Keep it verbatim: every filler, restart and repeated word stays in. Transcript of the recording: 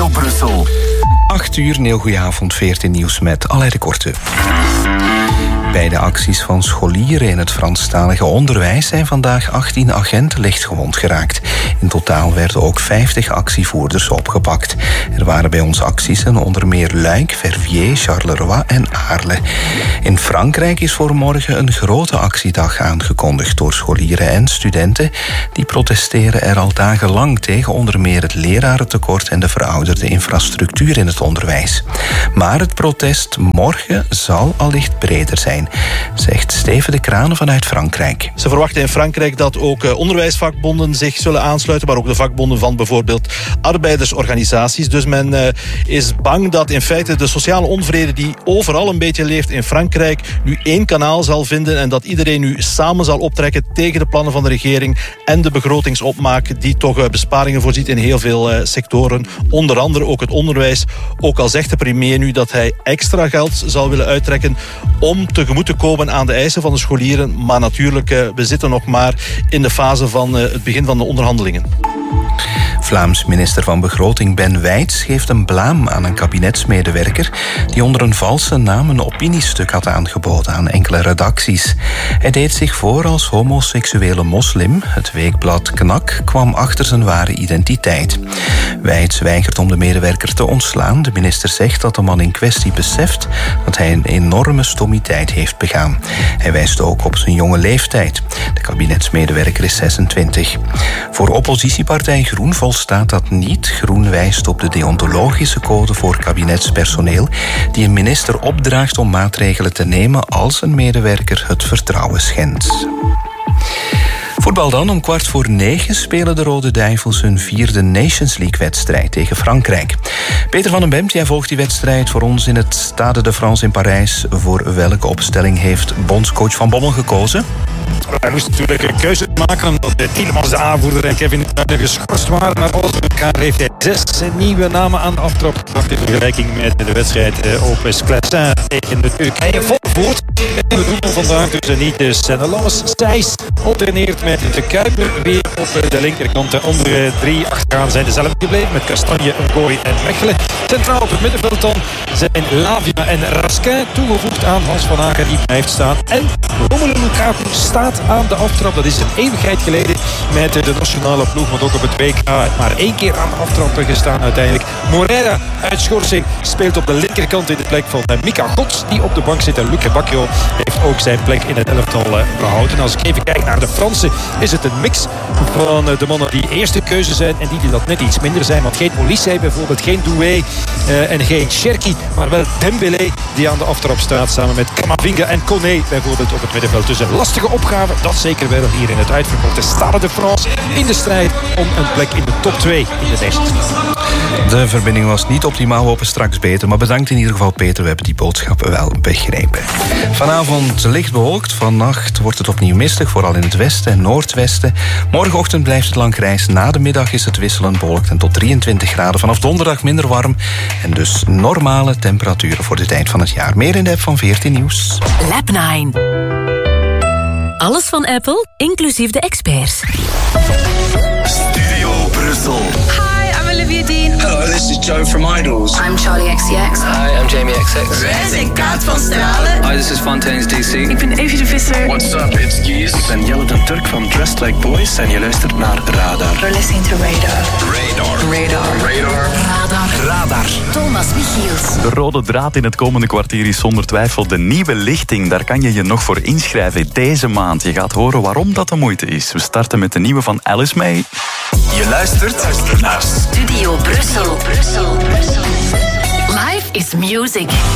Studio Brussel. acht uur, een heel goeie avond, veertien nieuws met Alain de Korte. Bij de acties van scholieren in het Franstalige onderwijs zijn vandaag achttien agenten lichtgewond geraakt. In totaal werden ook vijftig actievoerders opgepakt. Er waren bij ons acties in onder meer Luik, Verviers, Charleroi en Aarle. In Frankrijk is voor morgen een grote actiedag aangekondigd door scholieren en studenten. Die protesteren er al dagenlang tegen onder meer het lerarentekort en de verouderde infrastructuur in het onderwijs. Maar het protest morgen zal allicht breder zijn, zegt Steven de Kranen vanuit Frankrijk. Ze verwachten in Frankrijk dat ook uh, onderwijsvakbonden zich zullen aansluiten, maar ook de vakbonden van bijvoorbeeld arbeidersorganisaties. Dus men uh, is bang dat in feite de sociale onvrede die overal een beetje leeft in Frankrijk nu één kanaal zal vinden en dat iedereen nu samen zal optrekken tegen de plannen van de regering en de begrotingsopmaak die toch uh, besparingen voorziet in heel veel uh, sectoren. Onder andere ook het onderwijs. Ook al zegt de premier nu dat hij extra geld zal willen uittrekken om tegemoet te komen aan de eisen van de scholieren. Maar natuurlijk, uh, we zitten nog maar in de fase van uh, het begin van de onderhandelingen. Vlaams minister van Begroting Ben Wijts geeft een blaam aan een kabinetsmedewerker die onder een valse naam een opiniestuk had aangeboden aan enkele redacties. Hij deed zich voor als homoseksuele moslim. Het weekblad Knak kwam achter zijn ware identiteit. Wijts weigert om de medewerker te ontslaan. De minister zegt dat de man in kwestie beseft dat hij een enorme stommiteit heeft begaan. Hij wijst ook op zijn jonge leeftijd. De kabinetsmedewerker is zesentwintig. Voor oppositiepartij Groen volstaat dat niet. Groen wijst op de deontologische code voor kabinetspersoneel die een minister opdraagt om maatregelen te nemen als een medewerker het vertrouwen schendt. Voetbal dan. Om kwart voor negen spelen de Rode Duivels hun vierde Nations League-wedstrijd tegen Frankrijk. Peter van den Bemt, jij volgt die wedstrijd voor ons in het Stade de France in Parijs. Voor welke opstelling heeft bondscoach Van Bommel gekozen? Hij moest natuurlijk een keuze maken omdat Tielemans de aanvoerder en Kevin De Bruyne geschorst waren. Maar alles bij elkaar heeft hij zes nieuwe namen aan de aftrap. In vergelijking met de wedstrijd op Sclessin tegen de Turkije. Vol voort. En we doen vandaag dus niet de Sennelas. Thijs alterneert met de Kuiper weer op de linkerkant. De andere drie achteraan zijn dezelfde gebleven met Kastanje, Ngooi en Mechelen. Centraal op het middenveld dan zijn Lavia en Raskin toegevoegd aan Hans van Aken die blijft staan. En Romelu Lukaku staat aan de aftrap. Dat is een eeuwigheid geleden met de nationale ploeg, want ook op het W K maar één keer aan de aftrap gestaan uiteindelijk. Moreira uit schorsing speelt op de linkerkant in de plek van Mika Gods die op de bank zit. En Luke Bacchio heeft ook zijn plek in het elftal behouden. Als ik even kijk naar de Fransen is het een mix van de mannen die eerste keuze zijn en die die dat net iets minder zijn. Want geen Olysee bijvoorbeeld, geen Doué uh, en geen Cherki, maar wel Dembélé die aan de aftrap staat samen met Camavinga en Koné bijvoorbeeld op het middenveld. Dus een lastige opgave, dat zeker wel hier in het uitverkochte Stade de France in de strijd om een plek in de top twee in de Nations League. De verbinding was niet optimaal, we hopen straks beter. Maar bedankt in ieder geval Peter, we hebben die boodschap wel begrepen. Vanavond licht bewolkt, vannacht wordt het opnieuw mistig, vooral in het westen en noordwesten. Morgenochtend blijft het lang grijs, na de middag is het wisselend bewolkt en tot drieëntwintig graden. Vanaf donderdag minder warm en dus normale temperaturen voor de tijd van het jaar. Meer in de app van veertien Nieuws. Lab nine. Alles van Apple, inclusief de experts. Studio Brussel. Hi, I'm Olivia Dean. Hello, this is Joe from Idols. I'm Charlie X C X. Hi, I'm Jamie X X. Wij zijn Kaat van Stralen. Hi, this is Fontaines D C. Ik ben Evie de Visser. What's up, it's Geese. Ik ben Jelle de Turk van Dressed Like Boys en je luistert naar Radar. We're listening to Radar. Radar. Radar. Radar. Radar. Radar. Thomas Michiels. De rode draad in het komende kwartier is zonder twijfel de nieuwe lichting. Daar kan je je nog voor inschrijven deze maand. Je gaat horen waarom dat de moeite is. We starten met de nieuwe van Alice May. Je luistert naar Studio Brussel. Brussel. Brussel. Life is music.